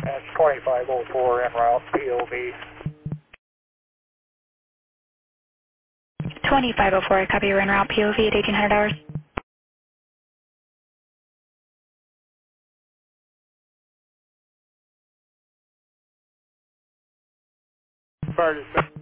That's 2504 en route, POV. 2504, I copy, you're en route, POV at 1800 hours. Bird is